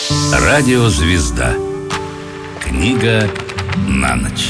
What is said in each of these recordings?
Радиозвезда. Книга на ночь.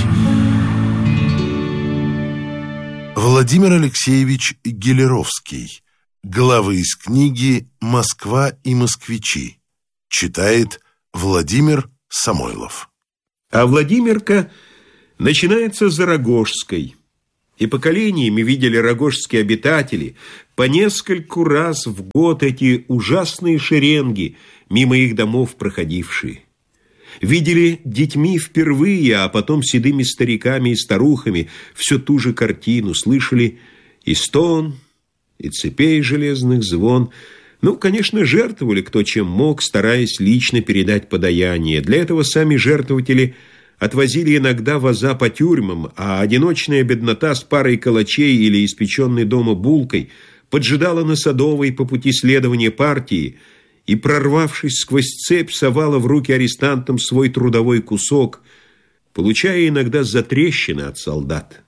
Владимир Алексеевич Гелеровский. Главы из книги «Москва и москвичи». Читает Владимир Самойлов. А Владимирка начинается за Рогожской. И поколениями видели рогожские обитатели по нескольку раз в год эти ужасные шеренги, мимо их домов проходившие. Видели детьми впервые, а потом седыми стариками и старухами всю ту же картину, слышали и стон, и цепей железных звон. Ну, конечно, жертвовали кто чем мог, стараясь лично передать подаяние. Для этого сами жертвователи отвозили иногда воза по тюрьмам, а одиночная беднота с парой калачей или испеченной дома булкой поджидала на Садовой по пути следования партии и, прорвавшись сквозь цепь, совала в руки арестантам свой трудовой кусок, получая иногда затрещины от солдат.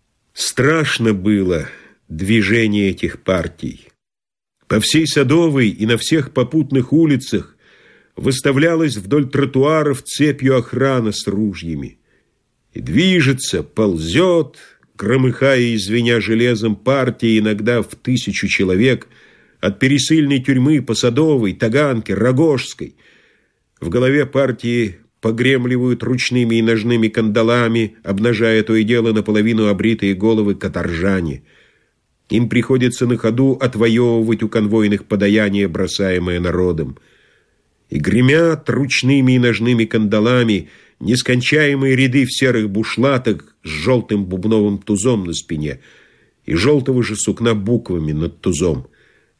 Страшно было движение этих партий. По всей Садовой и на всех попутных улицах выставлялась вдоль тротуаров цепью охрана с ружьями. И движется, ползет, громыхая и звеня железом, партия иногда в 1000 человек от пересыльной тюрьмы по Садовой, Таганке, Рогожской. В голове партии погремливают ручными и ножными кандалами, обнажая то и дело наполовину обритые головы каторжане. Им приходится на ходу отвоевывать у конвойных подаяние, бросаемое народом. И гремят ручными и ножными кандалами нескончаемые ряды в серых бушлатах с желтым бубновым тузом на спине и желтого же сукна буквами над тузом.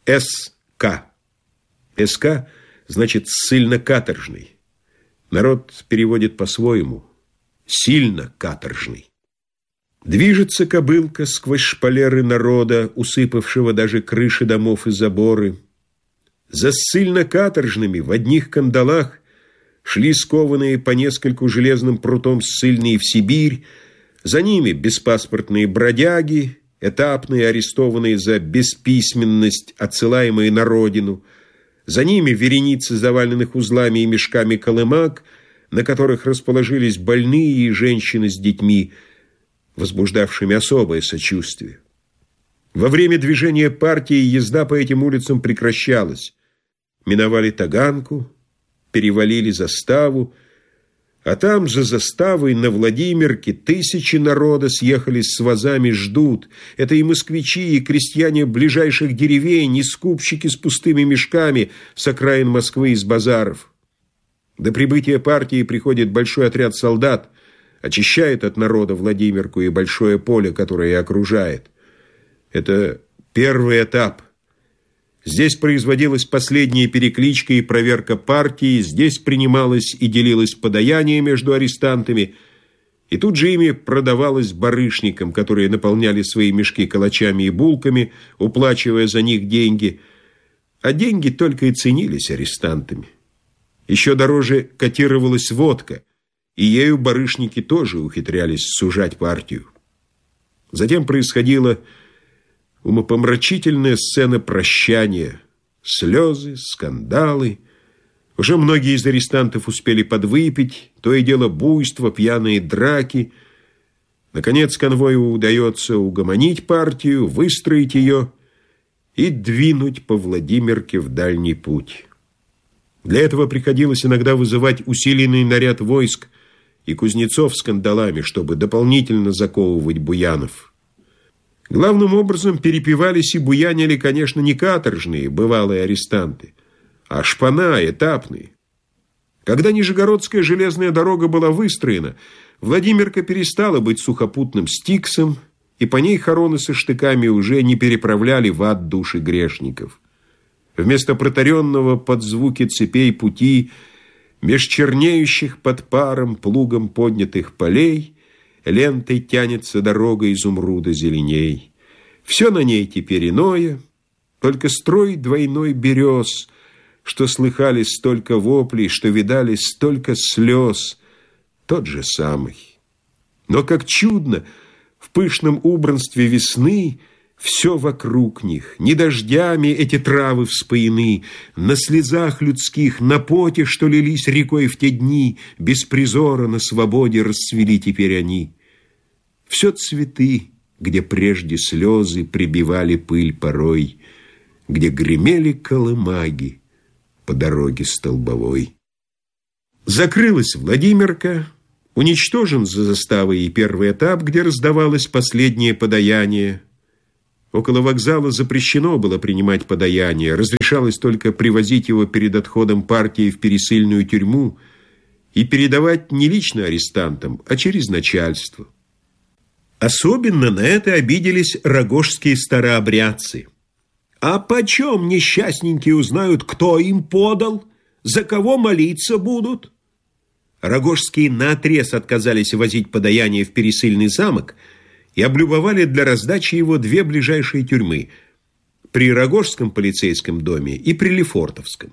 СК. СК значит «ссыльно-каторжный». Народ переводит по-своему. «Сильно-каторжный». Движется кобылка сквозь шпалеры народа, усыпавшего даже крыши домов и заборы. За ссыльно-каторжными в одних кандалах шли скованные по нескольку железным прутом ссыльные в Сибирь, за ними беспаспортные бродяги, этапные, арестованные за бесписьменность, отсылаемые на родину, за ними вереницы заваленных узлами и мешками колымак, на которых расположились больные и женщины с детьми, возбуждавшими особое сочувствие. Во время движения партии езда по этим улицам прекращалась. Миновали Таганку, перевалили заставу, а там за заставой на Владимирке 1000 народа съехались с возами, ждут. Это и москвичи, и крестьяне ближайших деревень, и скупщики с пустыми мешками с окраин Москвы, из базаров. До прибытия партии приходит большой отряд солдат, очищает от народа Владимирку и большое поле, которое окружает. Это первый этап. Здесь производилась последняя перекличка и проверка партии, здесь принималось и делилось подаяние между арестантами, и тут же ими продавалось барышникам, которые наполняли свои мешки калачами и булками, уплачивая за них деньги, а деньги только и ценились арестантами. Еще дороже котировалась водка, и ею барышники тоже ухитрялись сужать партию. Затем происходило умопомрачительная сцена прощания. Слезы, скандалы. Уже многие из арестантов успели подвыпить, то и дело буйство, пьяные драки. Наконец конвою удается угомонить партию, выстроить ее и двинуть по Владимирке в дальний путь. Для этого приходилось иногда вызывать усиленный наряд войск и кузнецов с кандалами, чтобы дополнительно заковывать буянов. Главным образом перепевались и буянили, конечно, не каторжные, бывалые арестанты, а шпана, этапные. Когда Нижегородская железная дорога была выстроена, Владимирка перестала быть сухопутным Стиксом, и по ней хороны со штыками уже не переправляли в ад души грешников. Вместо протаренного под звуки цепей пути, меж чернеющих под паром плугом поднятых полей, лентой тянется дорога изумруда зеленей. Все на ней теперь иное, только строй двойной берез, что слыхали столько воплей, что видали столько слез, тот же самый. Но как чудно, в пышном убранстве весны Все вокруг них, не дождями эти травы вспоены, на слезах людских, на поте, что лились рекой в те дни, без призора на свободе расцвели теперь они. Все цветы, где прежде слезы прибивали пыль порой, где гремели колымаги по дороге столбовой. Закрылась Владимирка, уничтожен за заставой и первый этап, где раздавалось последнее подаяние. Около вокзала запрещено было принимать подаяние, разрешалось только привозить его перед отходом партии в пересыльную тюрьму и передавать не лично арестантам, а через начальство. Особенно на это обиделись рогожские старообрядцы. А почем несчастненькие узнают, кто им подал, за кого молиться будут? Рогожские наотрез отказались возить подаяние в пересыльный замок и облюбовали для раздачи его две ближайшие тюрьмы – при Рогожском полицейском доме и при Лефортовском.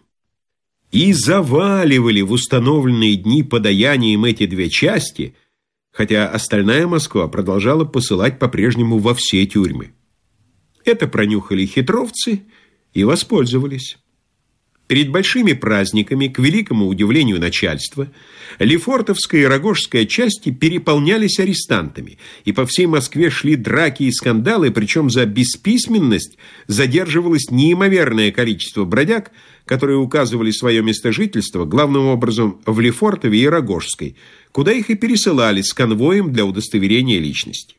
И заваливали в установленные дни подаянием эти две части, хотя остальная Москва продолжала посылать по-прежнему во все тюрьмы. Это пронюхали хитровцы и воспользовались. Перед большими праздниками, к великому удивлению начальства, Лефортовская и Рогожская части переполнялись арестантами, и по всей Москве шли драки и скандалы, причем за бесписьменность задерживалось неимоверное количество бродяг, которые указывали свое место жительства главным образом в Лефортове и Рогожской, куда их и пересылали с конвоем для удостоверения личности.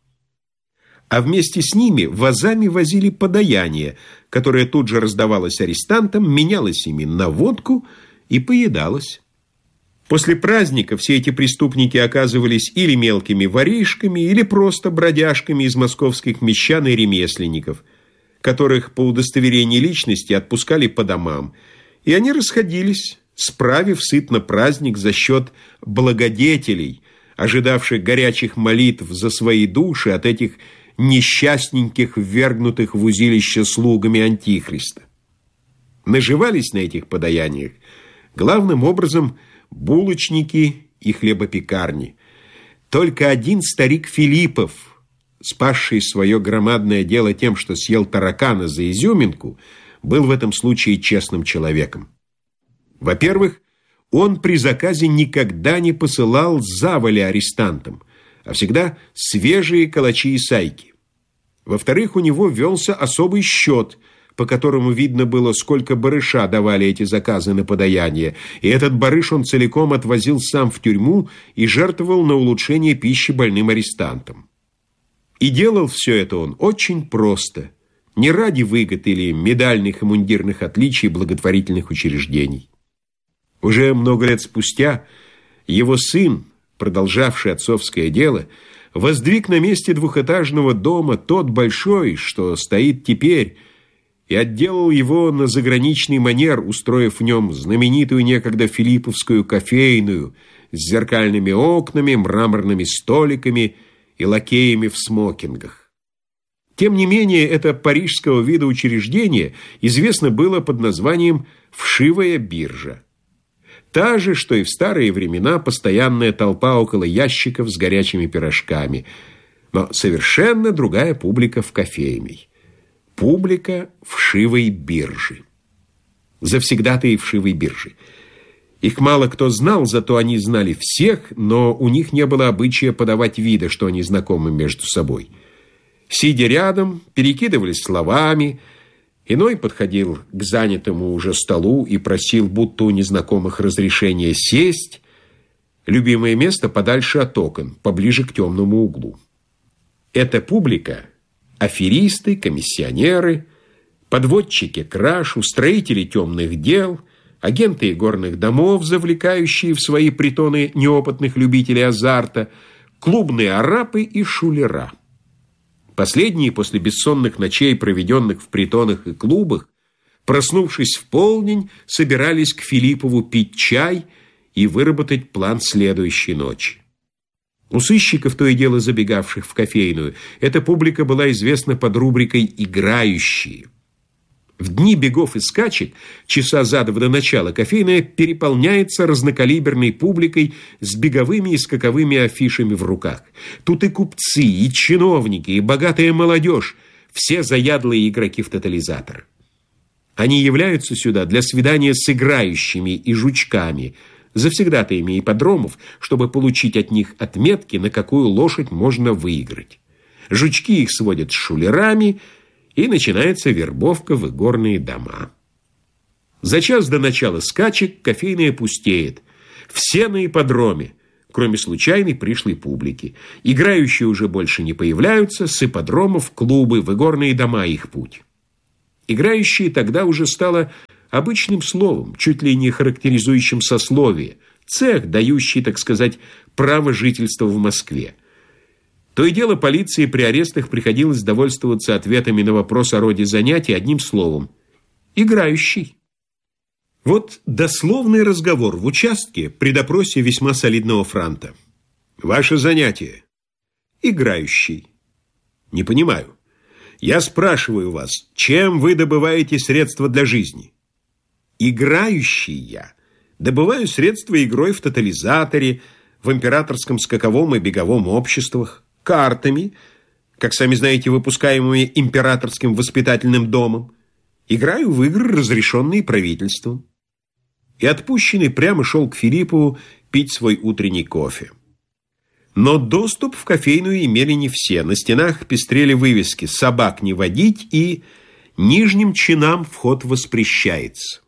А вместе с ними вазами возили подаяние, которое тут же раздавалось арестантам, менялось ими на водку и поедалось. После праздника все эти преступники оказывались или мелкими воришками, или просто бродяжками из московских мещан и ремесленников, которых по удостоверении личности отпускали по домам, и они расходились, справив сытно праздник за счет благодетелей, ожидавших горячих молитв за свои души от этих несчастненьких, ввергнутых в узилище слугами Антихриста. Наживались на этих подаяниях главным образом булочники и хлебопекарни. Только один старик Филиппов, спасший свое громадное дело тем, что съел таракана за изюминку, был в этом случае честным человеком. Во-первых, он при заказе никогда не посылал завали арестантам, а всегда свежие калачи и сайки. Во-вторых, у него велся особый счет, по которому видно было, сколько барыша давали эти заказы на подаяние, и этот барыш он целиком отвозил сам в тюрьму и жертвовал на улучшение пищи больным арестантам. И делал все это он очень просто, не ради выгод или медальных и мундирных отличий благотворительных учреждений. Уже много лет спустя его сын, продолжавший отцовское дело, воздвиг на месте двухэтажного дома тот большой, что стоит теперь, и отделал его на заграничный манер, устроив в нем знаменитую некогда филипповскую кофейную с зеркальными окнами, мраморными столиками и лакеями в смокингах. Тем не менее, это парижского вида учреждение известно было под названием «Вшивая биржа». Та же, что и в старые времена, постоянная толпа около ящиков с горячими пирожками. Но совершенно другая публика в кофейной. Публика вшивой биржи. Завсегдатаи вшивой биржи. Их мало кто знал, зато они знали всех, но у них не было обычая подавать вида, что они знакомы между собой. Сидя рядом, перекидывались словами. Иной подходил к занятому уже столу и просил, будто у незнакомых разрешения сесть. Любимое место подальше от окон, поближе к темному углу. Эта публика – аферисты, комиссионеры, подводчики краж, устроители темных дел, агенты игорных домов, завлекающие в свои притоны неопытных любителей азарта, клубные арапы и шулера. Последние, после бессонных ночей, проведенных в притонах и клубах, проснувшись в полдень, собирались к Филиппову пить чай и выработать план следующей ночи. У сыщиков, то и дело забегавших в кофейную, эта публика была известна под рубрикой «Играющие». В дни бегов и скачек, часа за два до начала, кофейная переполняется разнокалиберной публикой с беговыми и скаковыми афишами в руках. Тут и купцы, и чиновники, и богатая молодежь. все заядлые игроки в тотализатор. Они являются сюда для свидания с играющими и жучками, завсегдатаями ипподромов, чтобы получить от них отметки, на какую лошадь можно выиграть. Жучки их сводят с шулерами, и начинается вербовка в игорные дома. За час до начала скачек кофейная пустеет. Все на ипподроме, кроме случайной пришлой публики. Играющие уже больше не появляются, с ипподромов в клубы, в игорные дома их путь. Играющие тогда уже стало обычным словом, чуть ли не характеризующим сословие, цех, дающий, так сказать, право жительства в Москве. То и дело полиции при арестах приходилось довольствоваться ответами на вопрос о роде занятий одним словом – играющий. Вот дословный разговор в участке при допросе весьма солидного франта. Ваше занятие? Играющий. Не понимаю. Я спрашиваю вас, чем вы добываете средства для жизни? Играющий я. Добываю средства игрой в тотализаторе, в императорском скаковом и беговом обществах, картами, как сами знаете, выпускаемыми императорским воспитательным домом. Играю в игры, разрешенные правительством. И отпущенный прямо шел к Филиппову пить свой утренний кофе. Но доступ в кофейную имели не все. На стенах пестрели вывески «Собак не водить» и «Нижним чинам вход воспрещается».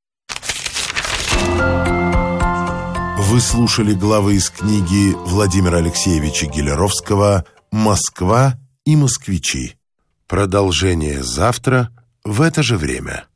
Вы слушали главы из книги Владимира Алексеевича Гелеровского «Москва и москвичи». Продолжение завтра в это же время.